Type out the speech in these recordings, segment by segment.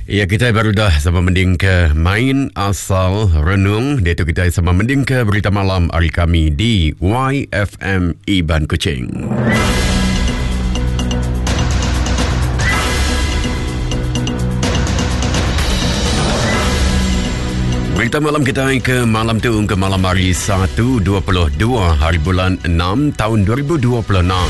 Ya, kita baru dah sama mending ke main asal renung. Dia tu kita sama mending ke berita malam hari kami di YFM Iban Kuching. Berita malam kita ke malam tu ke malam hari 1/22 hari bulan 6 tahun 2026.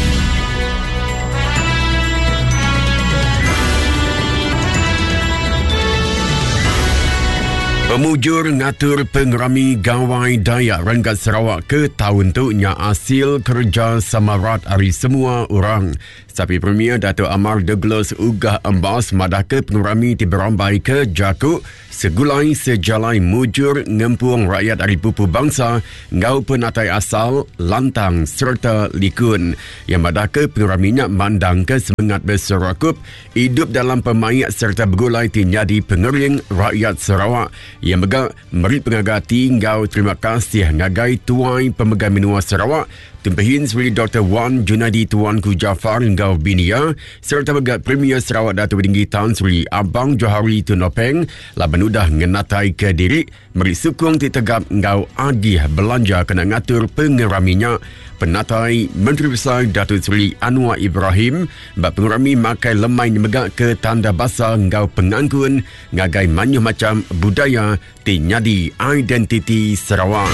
Pemujur ngatur pengerami gawai Dayak Renggat Sarawak ke tahun tu nya hasil kerja samarat hari semua orang. Sapi Premier Dato' Amar Douglas ugah embas madah ke pengerami Tiberambai ke Jakuk segulai sejalai mujur ngempuang rakyat hari pupu bangsa ngau penatai asal lantang serta likun. Yang madah ke pengeraminya mandang ke semangat berserakup hidup dalam pemayak serta bergulai tinyadi pengering rakyat Sarawak. Yang megak meri pengagati ngau terima kasih ngagai tuai pemegang menua Sarawak Tempehin Sri Dr. Wan Junadi Tuanku Jafar ngau Binia serta megak Premier Sarawak Datuk Tinggi Tan Sri Abang Johari Tunopeng laban udah ngenatai ke diri meri sukung titegap ngau agih belanja kena ngatur pengeraminya. Penatai Menteri Besar Datuk Seri Anwar Ibrahim bak pengerami makai lemai megak ke tanda basa ngau pengangkun ngagai manyuh macam budaya tinyadi identiti Sarawak.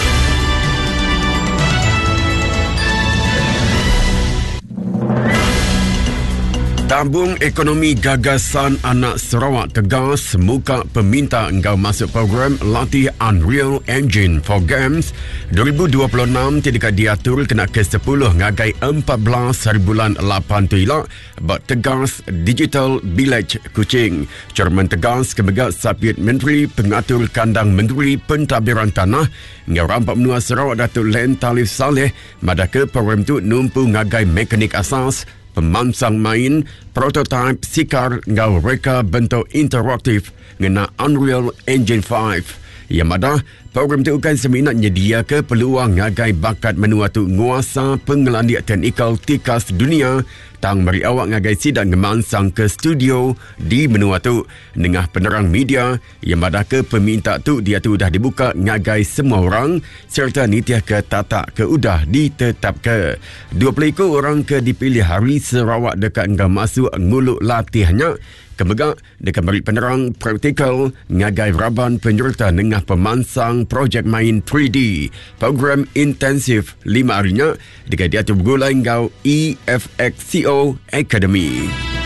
Tabung Ekonomi Gagasan Anak Sarawak tegas muka peminta engkau masuk program latih Unreal Engine for Games 2026 tidak diatur kena ke 10 ngagai 14 hari bulan 8 tu ilak bak tegas Digital Village Kuching. Cerman tegas kemegak Sapiat Menteri Pengatur Kandang Menteri Pentadbiran Tanah ngau rampak menua Sarawak Datuk Len Talif Saleh madah ke program tu numpu ngagai mekanik asas pemansang main, prototype, sikar, ngau reka bentuk interaktif ngena Unreal Engine 5. Yang madah, program tu kan seminat nyedia ke peluang ngagai bakat menua tu nguasa pengelandik teknikal tikas dunia tang meri awak ngagai sidang ngemansang ke studio di menua tu. Nengah penerang media, yang madah ke peminta tu dia tu dah dibuka ngagai semua orang serta nitiah ke tata ke udah ditetap ke. 21 orang ke dipilih hari Sarawak dekat ngau masuk nguluk latihnya. Kemegak dekat beri penerang praktikal ngagai raban penyerta nengah pemansang projek main 3D. Program intensif 5 harinya dekat dia tu bergulai ngau EFXCO Academy.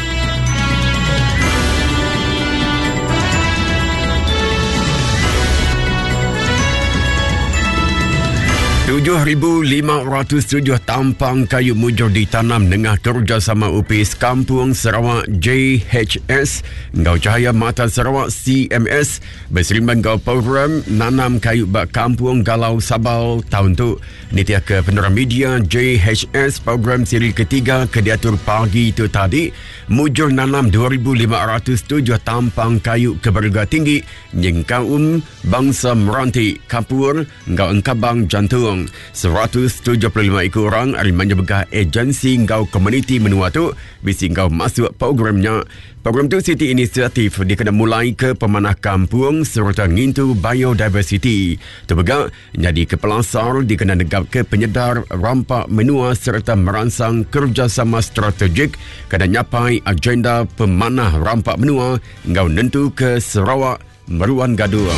7,507 tampang kayu mujur ditanam dengan kerjasama UPIS Kampung Sarawak JHS ngau Cahaya Mata Sarawak CMS berserimbang ngau program nanam kayu bak Kampung Galau Sabal tahun tu. Nitiah ke penerang media JHS program siri ketiga ke diatur pagi itu tadi mujur nanam 2,507 tampang kayu keberga tinggi nyengkaum bangsa meranti kapur ngau engkabang jantung. 175 ekor orang arimanya begah agensi ngau komuniti menua tu bisi ngau masuk programnya. Program tu City Inisiatif dikena mulai ke pemanah kampung serta ngintu biodiversity. Terbegak jadi kepelasar dikena negap ke penyedar rampak menua serta merangsang kerjasama strategik kena nyapai agenda pemanah rampak menua ngau nentu ke Sarawak Meruan Gaduang.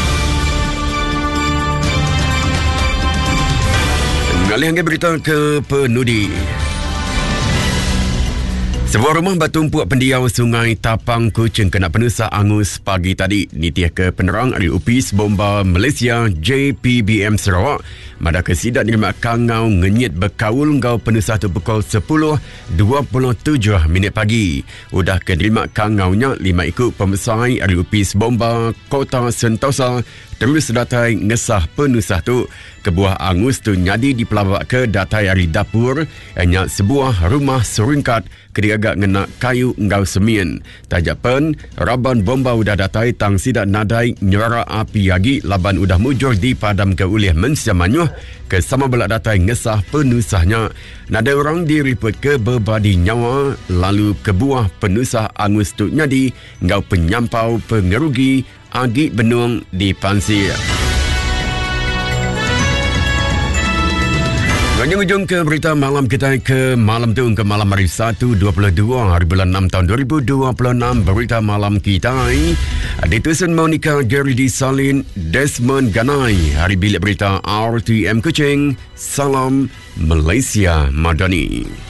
Ngalih berita ke penudi. Sebuah rumah bertumpuk pendiau Sungai Tapang Kuching kena penusa angus pagi tadi. Nitiah ke penerang ahli UPIS Bomba Malaysia JPBM Sarawak. Madah ke sidak nerima kangau ngenyit berkaul ngau penusa tu pukul 10.27 minit pagi. Udah ke nerima kangaunya 5 ikut pemesai ahli UPIS Bomba Kota Sentosa terus datai ngesah penusah tu. Kebuah angus tu nyadi dipelawak ke datai hari dapur hanya sebuah rumah seringkat kedigagak ngena kayu ngau semien. Tajapan raban bomba udah datai tang sidak nadai nyara api lagi laban udah mujur dipadam ke oleh mensiamanyuh ke sama belak datai ngesah penusahnya. Nada orang diriput ke berbadi nyawa lalu kebuah penusah angus tu nyadi ngau penyampau pengerugi agi benung di Pansir. Ujung ke berita malam kita ke malam tu ke malam hari 1/22 hari bulan 6 tahun 2026. Berita malam kita ditusun Monica Gerry Salin Desmond Ganai. Hari bilik berita RTM Kuching. Salam Malaysia Madani.